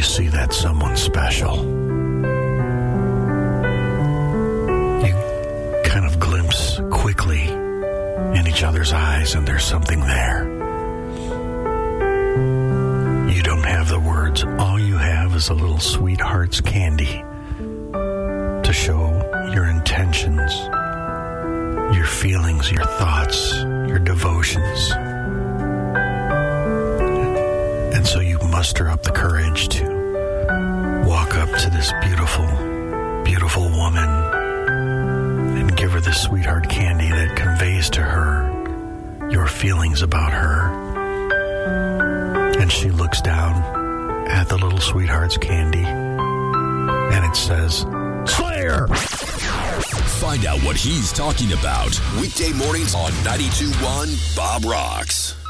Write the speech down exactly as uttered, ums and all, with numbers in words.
you see that someone special. You kind of glimpse quickly in each other's eyes, and there's something there. You don't have the words. All you have is a little sweetheart's candy to show your intentions, your feelings, your thoughts, your devotions. And so you muster up the courage to walk up to this beautiful, beautiful woman and give her this sweetheart candy that conveys to her your feelings about her. And she looks down at the little sweetheart's candy, and it says, Slayer! Find out what he's talking about weekday mornings on ninety-two point one Bob Rocks.